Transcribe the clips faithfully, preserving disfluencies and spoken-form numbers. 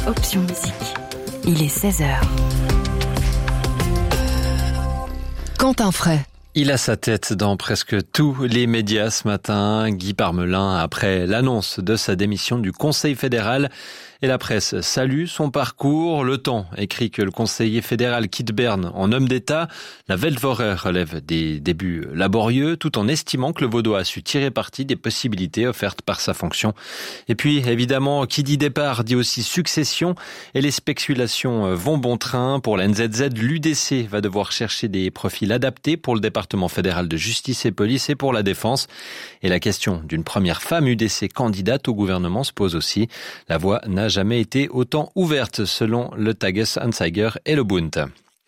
Option Musique. Il est seize heures. Quentin Fray. Il a sa tête dans presque tous les médias ce matin. Guy Parmelin, après l'annonce de sa démission du Conseil fédéral. Et la presse salue son parcours. Le Temps écrit que le conseiller fédéral quitte Berne en homme d'État. La Weltwoche relève des débuts laborieux, tout en estimant que le Vaudois a su tirer parti des possibilités offertes par sa fonction. Et puis, évidemment, qui dit départ dit aussi succession. Et les spéculations vont bon train. Pour la N Z Z, l'U D C va devoir chercher des profils adaptés pour le département fédéral de justice et police et pour la défense. Et la question d'une première femme U D C candidate au gouvernement se pose aussi. La voie n'a jamais été autant ouverte selon le Tages-Anzeiger et le Bund.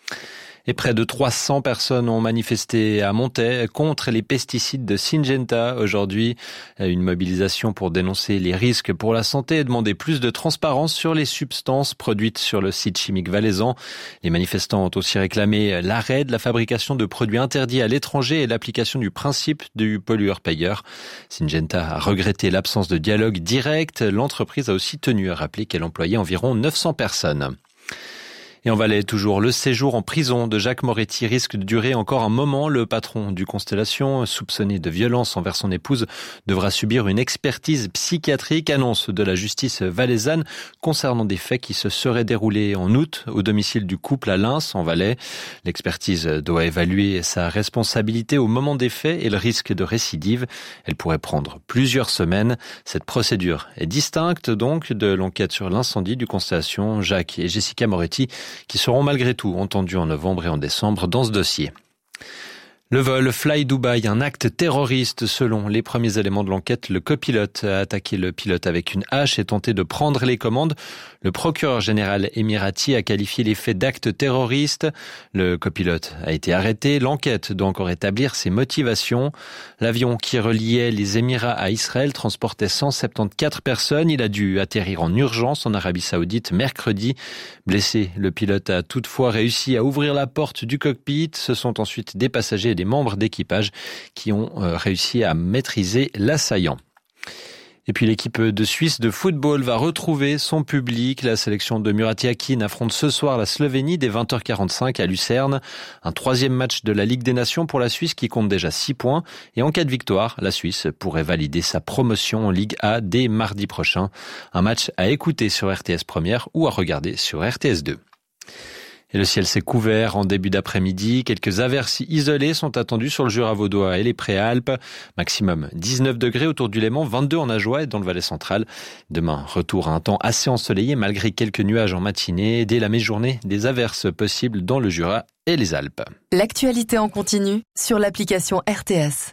Et près de trois cents personnes ont manifesté à Montaix contre les pesticides de Syngenta aujourd'hui. Une mobilisation pour dénoncer les risques pour la santé et demander plus de transparence sur les substances produites sur le site chimique valaisan. Les manifestants ont aussi réclamé l'arrêt de la fabrication de produits interdits à l'étranger et l'application du principe du pollueur-payeur. Syngenta a regretté l'absence de dialogue direct. L'entreprise a aussi tenu à rappeler qu'elle employait environ neuf cents personnes. Et en Valais, toujours, le séjour en prison de Jacques Moretti risque de durer encore un moment. Le patron du Constellation, soupçonné de violence envers son épouse, devra subir une expertise psychiatrique, annonce de la justice valaisanne concernant des faits qui se seraient déroulés en août au domicile du couple à Lens, en Valais. L'expertise doit évaluer sa responsabilité au moment des faits et le risque de récidive. Elle pourrait prendre plusieurs semaines. Cette procédure est distincte donc de l'enquête sur l'incendie du Constellation. Jacques et Jessica Moretti qui seront malgré tout entendus en novembre et en décembre dans ce dossier. Le vol Fly Dubai, un acte terroriste selon les premiers éléments de l'enquête. Le copilote a attaqué le pilote avec une hache et tenté de prendre les commandes. Le procureur général émirati a qualifié les faits d'actes terroristes. Le copilote a été arrêté. L'enquête doit encore établir ses motivations. L'avion qui reliait les Émirats à Israël transportait cent soixante-quatorze personnes. Il a dû atterrir en urgence en Arabie Saoudite mercredi. Blessé, le pilote a toutefois réussi à ouvrir la porte du cockpit. Ce sont ensuite des passagers et des membres d'équipage qui ont réussi à maîtriser l'assaillant. Et puis l'équipe de Suisse de football va retrouver son public. La sélection de Murat Yakin affronte ce soir la Slovénie dès vingt heures quarante-cinq à Lucerne. Un troisième match de la Ligue des Nations pour la Suisse qui compte déjà six points. Et en cas de victoire, la Suisse pourrait valider sa promotion en Ligue A dès mardi prochain. Un match à écouter sur R T S Première ou à regarder sur R T S deux. Et le ciel s'est couvert en début d'après-midi. Quelques averses isolées sont attendues sur le Jura vaudois et les Préalpes. Maximum dix-neuf degrés autour du Léman, vingt-deux en Ajoie et dans le Valais central. Demain, retour à un temps assez ensoleillé malgré quelques nuages en matinée. Dès la mi-journée, des averses possibles dans le Jura et les Alpes. L'actualité en continu sur l'application R T S.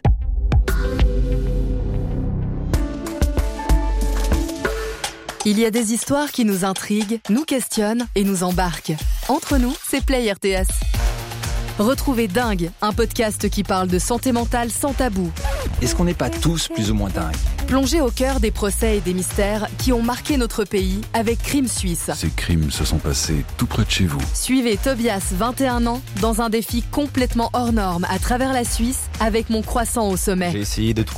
Il y a des histoires qui nous intriguent, nous questionnent et nous embarquent. Entre nous, c'est Play R T S. Retrouvez Dingue, un podcast qui parle de santé mentale sans tabou. Est-ce qu'on n'est pas tous plus ou moins dingues ? Plongez au cœur des procès et des mystères qui ont marqué notre pays avec Crime Suisse. Ces crimes se sont passés tout près de chez vous. Suivez Tobias, vingt et un ans, dans un défi complètement hors norme à travers la Suisse avec Mon Croissant au sommet. J'ai essayé de